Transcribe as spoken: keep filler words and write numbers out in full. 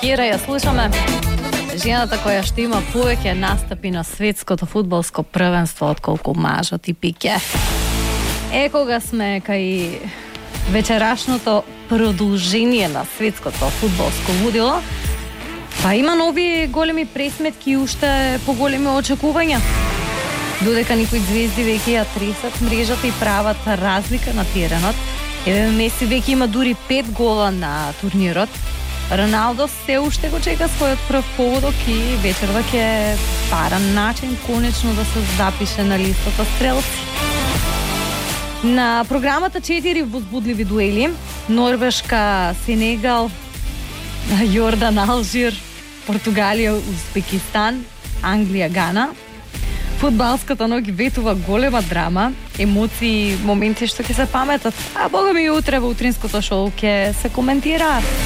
Шакира ја слушаме. Жената која што има повеќе настапи на светското фудбалско првенство отколку мажот и Пике. Е, кога сме кај вечерашното продолжение на светското фудбалско лудило, па има нови големи пресметки и уште поголеми очекувања. Додека никои звезди веќе ја тресат мрежата и прават разлика на теренот. Еве Меси веќе има дури пет гола на турнирот. Роналдо се уште го чека својот прв поводок и вечерва ќе пара начин конечно да се запише на листата стрелци. На програмата четири возбудливи дуели: Норвешка, Сенегал, Јордан, Алжир, Португалија, Узбекистан, Англија, Гана. Фудбалската ноќ ветува голема драма, емоции, моменти што ќе се паметат, а бога ми утре во утринското шоу ќе се коментираат.